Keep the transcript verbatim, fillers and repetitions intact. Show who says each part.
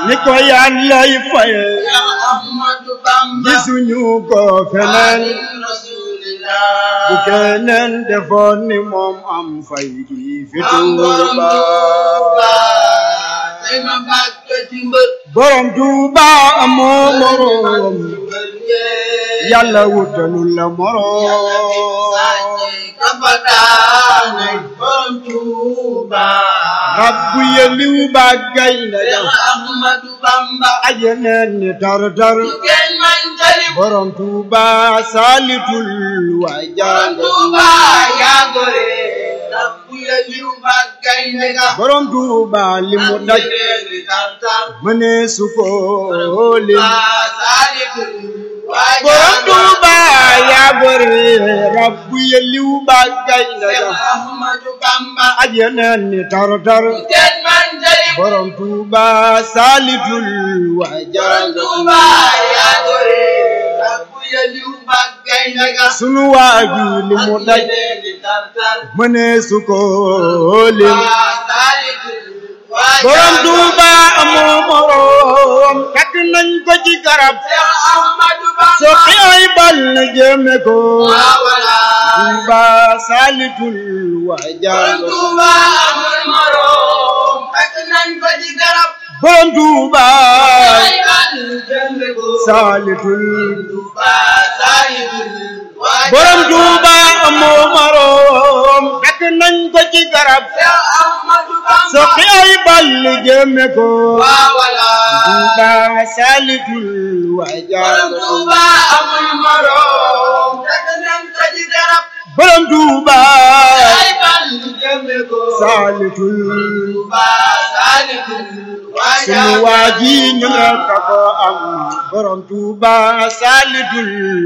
Speaker 1: ni ko Yàllay faye
Speaker 2: Ahmadu Bamba
Speaker 1: gisuñu ko feneen bu keneen defoon ni moom am fay gi fi Tuuba borom Tuuba amoo moroom Yàlla wutalul la moroom rabbu yeliw ba gaynde ya
Speaker 2: Ahmadu Bamba
Speaker 1: ajeneen ni tar-tar borom Tuuba saalitul waay jàng
Speaker 2: Tuuba yaa gore rabbu yeliw ba gaynde ya
Speaker 1: borom Tuuba li mu daj mënee su ko lim borom Tuuba yaa gore rabbu yeliw ba gaynde ya
Speaker 2: Ahmadu Bamba
Speaker 1: ajeneen ni tar-tar borom Tuuba saalitul waay jàng
Speaker 2: Tuuba yaa gore rabbu yeliw ba gaynde ya
Speaker 1: sunu waaji li mu daj mënee su ko lim borom Tuuba amoo moroom takk nañ ko ci garab soo xëy bal na jëme ko Tuuba saalitul waay jàng
Speaker 2: Tuuba amul moroom takk nañ ko ci garab
Speaker 1: borom Tuuba
Speaker 2: saalitul
Speaker 1: saalitul
Speaker 2: borom
Speaker 1: borom Tuuba amoo moroom takk nañ ko ci garab soo xëy bal na jëme ko Tuuba saalitul waay jàng
Speaker 2: Tuuba amul moroom takk nañ ko ci garab
Speaker 1: borom Tuuba
Speaker 2: saalitul
Speaker 1: saalitul
Speaker 2: sunu
Speaker 1: sunu waaji ñu nga ko am borom Tuuba saalitul